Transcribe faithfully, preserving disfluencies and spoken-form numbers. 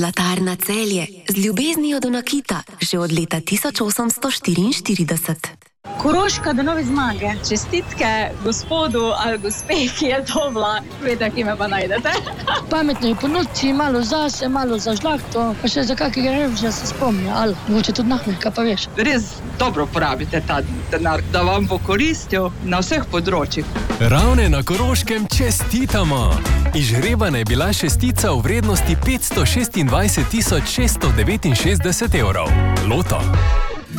Zlatarna Celje, z ljubeznijo do nakita, že od leta tisoč osemsto štiriinštirideset. Koroška do nove zmage. Čestitke gospodu ali gospe, ki je dobila. Vete, ki me pa najdete. Pametno je po noči, malo zase, malo za žlahto, pa še za kakega revža se spomnja, ali mogoče tudi nahmeka, pa veš. Res dobro porabite ta denar, da vam bo koristil na vseh področjih. Ravne na Koroškem čestitamo! Izžrebana je bila šestica v vrednosti petsto šestindvajset tisoč šeststo devetinšestdeset evrov. Loto.